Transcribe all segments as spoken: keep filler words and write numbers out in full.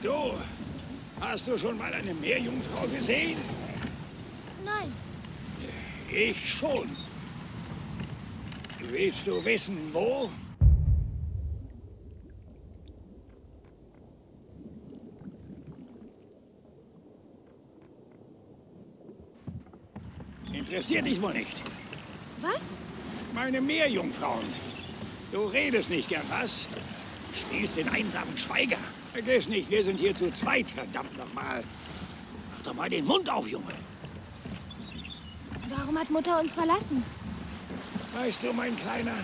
Du, hast du schon mal eine Meerjungfrau gesehen? Nein. Ich schon. Willst du wissen, wo? Interessiert dich wohl nicht. Was? Meine Meerjungfrauen. Du redest nicht gern, was? Spielst den einsamen Schweiger. Vergiss nicht, wir sind hier zu zweit, verdammt nochmal. Mach doch mal den Mund auf, Junge. Warum hat Mutter uns verlassen? Weißt du, mein Kleiner,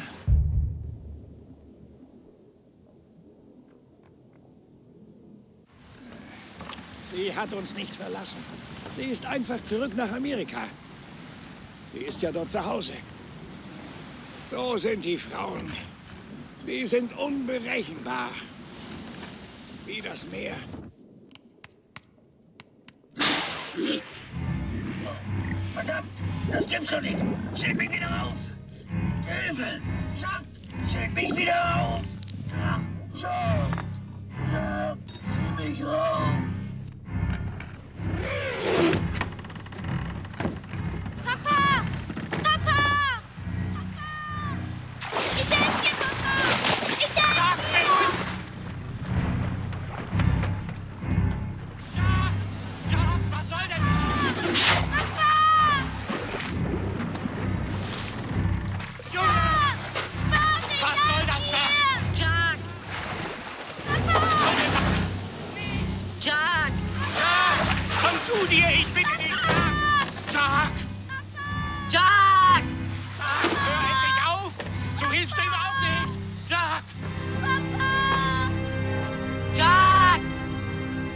sie hat uns nicht verlassen. Sie ist einfach zurück nach Amerika. Sie ist ja dort zu Hause. So sind die Frauen. Sie sind unberechenbar. Wie das Meer. Oh, verdammt, das gibt's doch nicht. Zähl mich wieder auf. Hilfe! Sag, zähl mich wieder auf. Ja, so. Ja, zieh mich rauf. Papa! Papa! Papa! Ich helfe dir, Papa! Ich helfe dir! Jacques! Jacques, was soll denn? Papa! Junge! Warte, ich Was soll das, helfe Jacques? dir! Jacques! Papa! Nicht! Jack! Jacques! Komm zu dir, ich bitte dich, Jacques! Jacques! Jack! Jacques, hör endlich auf! So hilfst du ihm auch nicht!